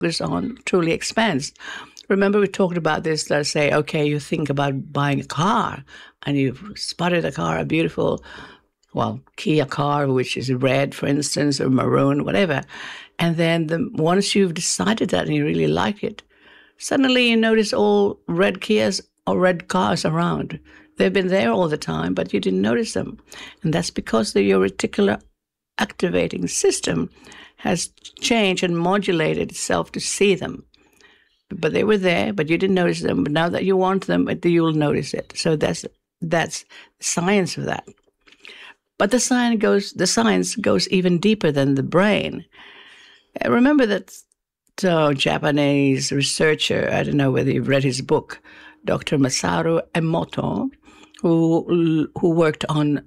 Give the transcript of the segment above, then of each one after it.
focus on truly expands. Remember, we talked about this. Let's say, okay, you think about buying a car and you've spotted a car, a beautiful, well, Kia car, which is red, for instance, or maroon, whatever. And then once you've decided that and you really like it, suddenly you notice all red Kias or red cars around. They've been there all the time, but you didn't notice them. And that's because your reticular activating system has changed and modulated itself to see them. But they were there, but you didn't notice them. But now that you want them, you'll notice it. So that's the science of that. But the science goes even deeper than the brain. Remember that Japanese researcher, I don't know whether you've read his book, Dr. Masaru Emoto, who worked on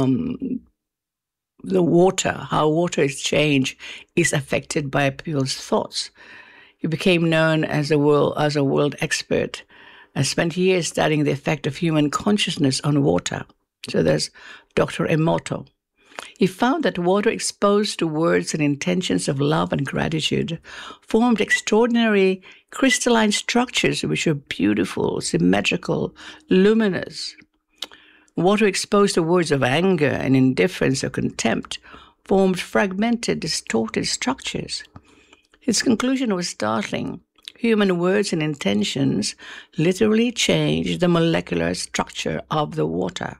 the water, how water exchange is affected by people's thoughts. He became known as a world expert and spent years studying the effect of human consciousness on water. So there's Dr. Emoto. He found that water exposed to words and intentions of love and gratitude formed extraordinary crystalline structures which are beautiful, symmetrical, luminous. Water exposed to words of anger and indifference or contempt formed fragmented, distorted structures. His conclusion was startling. Human words and intentions literally changed the molecular structure of the water.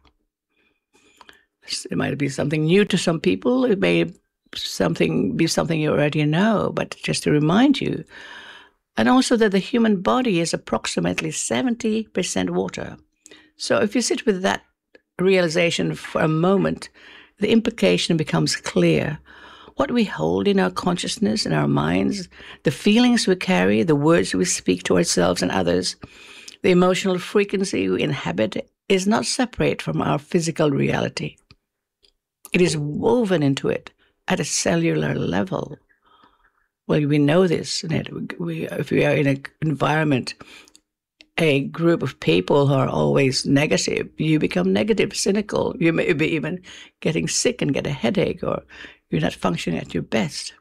It might be something new to some people. It may be something you already know, but just to remind you. And also that the human body is approximately 70% water. So if you sit with that realization for a moment, the implication becomes clear. What we hold in our consciousness and our minds, the feelings we carry, the words we speak to ourselves and others, the emotional frequency we inhabit is not separate from our physical reality. It is woven into it at a cellular level. Well, we know this. If we are in an environment, a group of people who are always negative, you become negative, cynical. You may be even getting sick and get a headache, or you're not functioning at your best.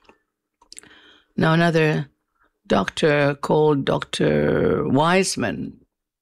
Now, another doctor called Dr. Wiseman,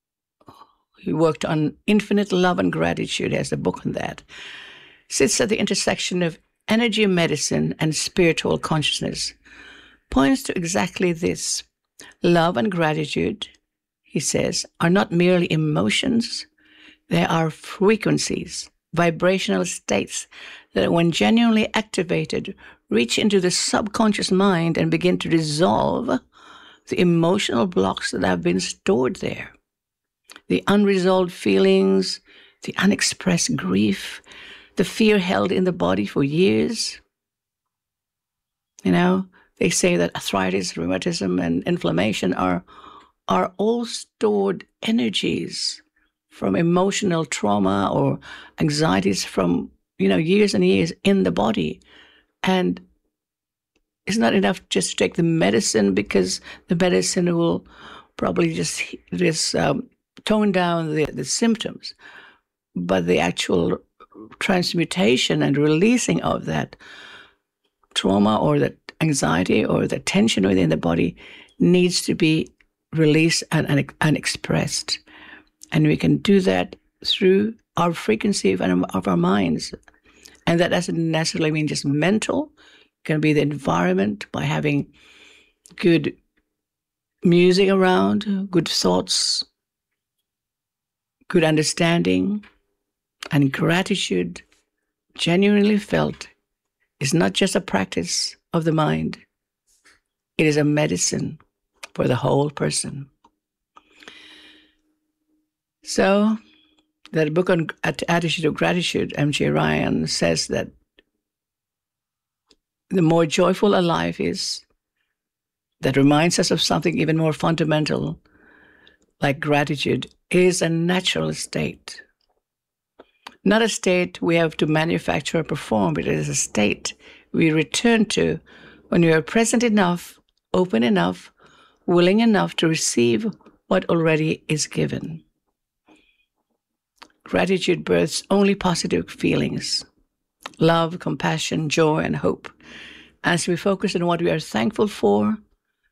he worked on infinite love and gratitude, he has a book on that, sits at the intersection of energy medicine and spiritual consciousness, points to exactly this. Love and gratitude, he says, are not merely emotions. They are frequencies, vibrational states that when genuinely activated, reach into the subconscious mind and begin to dissolve the emotional blocks that have been stored there. The unresolved feelings, the unexpressed grief, the fear held in the body for years. You know, they say that arthritis, rheumatism, and inflammation are all stored energies from emotional trauma or anxieties from, years and years in the body. And it's not enough just to take the medicine, because the medicine will probably just tone down the symptoms. But the actual transmutation and releasing of that trauma or that anxiety or the tension within the body needs to be released and expressed. And we can do that through our frequency of our minds. And that doesn't necessarily mean just mental. It can be the environment, by having good music around, good thoughts, good understanding, and gratitude, genuinely felt, is not just a practice of the mind. It is a medicine for the whole person. So, that book on Attitude of Gratitude, M.J. Ryan, says that the more joyful a life is, that reminds us of something even more fundamental, like gratitude, is a natural state. Not a state we have to manufacture or perform, but it is a state we return to when we are present enough, open enough, willing enough to receive what already is given. Gratitude births only positive feelings, love, compassion, joy, and hope. As we focus on what we are thankful for,